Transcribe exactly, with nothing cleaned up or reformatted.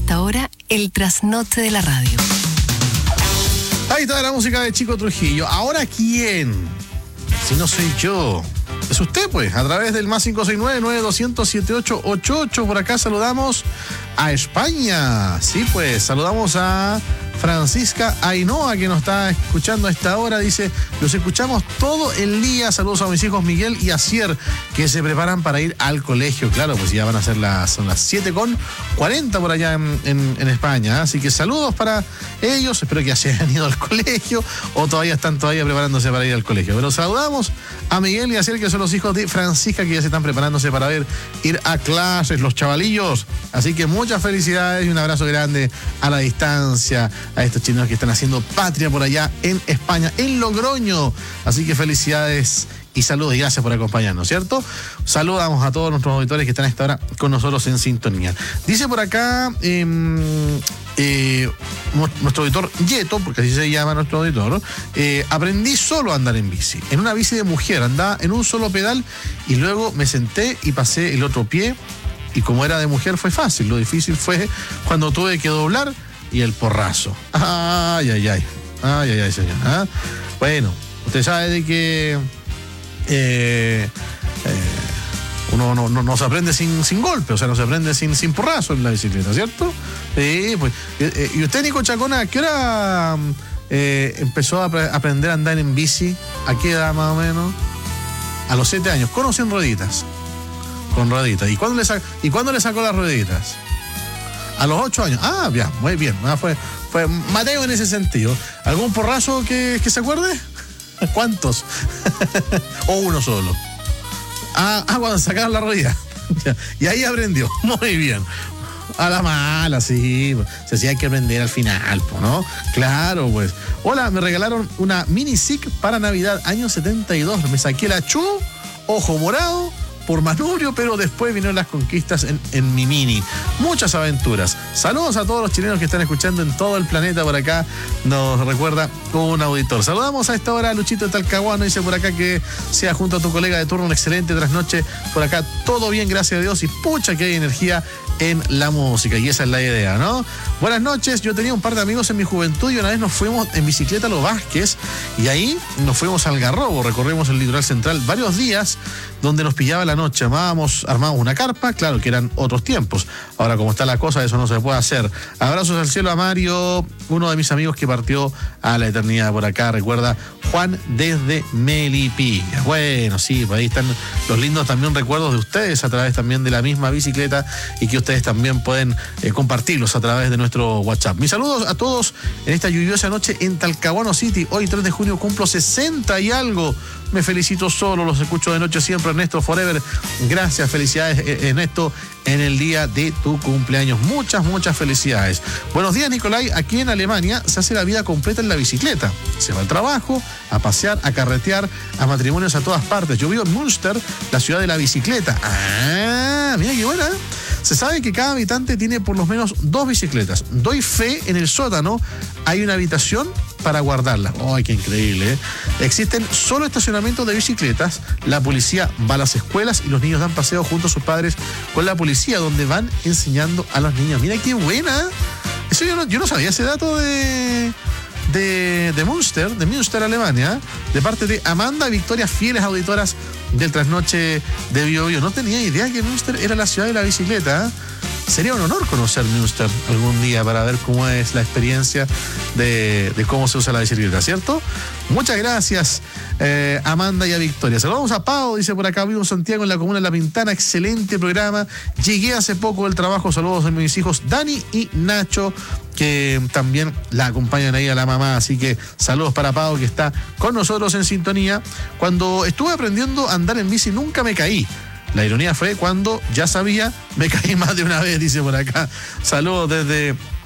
esta hora el trasnoche de la radio. Ahí está la música de Chico Trujillo. ¿Ahora quién? Si no soy yo. Es usted, pues, a través del más cinco seis nueve, nueve dos cero cero, siete ocho ocho ocho. Por acá saludamos a España. Sí, pues, saludamos a Francisca Ainhoa, que nos está escuchando a esta hora. Dice, los escuchamos todo el día. Saludos a mis hijos Miguel y Asier, que se preparan para ir al colegio. Claro, pues ya van a ser las, son las siete con cuarenta por allá en, en, en España. Así que saludos para ellos. Espero que ya se hayan ido al colegio o todavía están todavía preparándose para ir al colegio. Pero saludamos a Miguel y Asier, que son los hijos de Francisca, que ya se están preparándose para ver, ir a clases, los chavalillos. Así que muchas felicidades y un abrazo grande a la distancia a estos chilenos que están haciendo patria por allá en España, en Logroño. Así que felicidades y saludos y gracias por acompañarnos, ¿cierto? Saludamos a todos nuestros auditores que están a esta hora con nosotros en sintonía. Dice por acá eh, eh, nuestro auditor Yeto, porque así se llama nuestro auditor, eh, aprendí solo a andar en bici, en una bici de mujer, andaba en un solo pedal y luego me senté y pasé el otro pie, y como era de mujer fue fácil, lo difícil fue cuando tuve que doblar y el porrazo. Ay, ay, ay. Ay, ay, ay, señor. ¿Ah? Bueno, usted sabe de que eh, eh, uno no, no, no se aprende sin, sin golpe, o sea, no se aprende sin, sin porrazo en la bicicleta, ¿cierto? Sí, pues. Eh, ¿Y usted, Nico Chacona, a qué hora eh, empezó a pre- aprender a andar en bici? ¿A qué edad más o menos? A los siete años, con o sin rueditas. Con rueditas. ¿Y cuándo le, sa- ¿Y cuándo le sacó las rueditas? A los ocho años. Ah, bien, muy bien. Ah, fue, fue Mateo en ese sentido. ¿Algún porrazo que, que se acuerde? ¿Cuántos? ¿O uno solo? Ah, ah cuando sacaron la rodilla. Y ahí aprendió. Muy bien. A la mala, sí. O sea, sí hay que aprender al final, ¿no? Claro, pues. Hola, me regalaron una mini S I C para Navidad, año setenta y dos. Me saqué la Chu, ojo morado, por manubrio, pero después vinieron las conquistas en, en mi mini. Muchas aventuras. Saludos a todos los chilenos que están escuchando en todo el planeta. Por acá nos recuerda un auditor. Saludamos a esta hora a Luchito de Talcahuano. Dice por acá que sea junto a tu colega de turno un excelente trasnoche. Por acá todo bien, gracias a Dios. Y pucha que hay energía en la música. Y esa es la idea, ¿no? Buenas noches. Yo tenía un par de amigos en mi juventud y una vez nos fuimos en bicicleta a Los Vázquez. Y ahí nos fuimos al Algarrobo. Recorrimos el litoral central varios días donde nos pillaba la noche. Armábamos, armábamos una carpa, claro que eran otros tiempos. Ahora, como está la cosa, eso no se puede hacer. Abrazos al cielo a Mario, uno de mis amigos que partió a la eternidad por acá. Recuerda, Juan desde Melipilla. Bueno, sí, pues ahí están los lindos también recuerdos de ustedes a través también de la misma bicicleta y que ustedes también pueden eh, compartirlos a través de nuestro WhatsApp. Mis saludos a todos en esta lluviosa noche en Talcahuano City. Hoy, tres de junio, cumplo sesenta y algo. Me felicito solo, los escucho de noche siempre, Ernesto Forever. Gracias, felicidades, Ernesto, en el día de tu cumpleaños. Muchas, muchas felicidades. Buenos días, Nicolai. Aquí en Alemania se hace la vida completa en la bicicleta. Se va al trabajo, a pasear, a carretear, a matrimonios a todas partes. Yo vivo en Münster, la ciudad de la bicicleta. Ah, mira qué buena, ¿eh? Se sabe que cada habitante tiene por lo menos dos bicicletas. Doy fe, en el sótano hay una habitación para guardarlas. ¡Ay, qué increíble! ¿eh? Existen solo estacionamientos de bicicletas. La policía va a las escuelas y los niños dan paseo junto a sus padres con la policía, donde van enseñando a los niños. ¡Mira qué buena! Eso yo no, yo no sabía ese dato de... De, de Münster, de Münster, Alemania, de parte de Amanda Victoria, fieles auditoras del trasnoche de Bio Bio. No tenía idea que Münster era la ciudad de la bicicleta. Sería un honor conocer Münster algún día para ver cómo es la experiencia de, de cómo se usa la bicicleta, ¿cierto? Muchas gracias, eh, Amanda y a Victoria. Saludamos a Pau, dice por acá, vivo en Santiago, en la comuna de La Pintana. Excelente programa. Llegué hace poco del trabajo. Saludos a mis hijos Dani y Nacho, que también la acompañan ahí a la mamá. Así que saludos para Pau, que está con nosotros en sintonía. Cuando estuve aprendiendo a andar en bici nunca me caí. La ironía fue cuando ya sabía, me caí más de una vez, dice por acá. Saludos desde